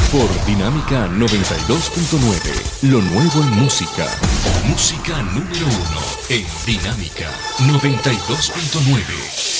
Por Dinámica 92.9. Lo nuevo en música. Música número 1 en Dinámica 92.9.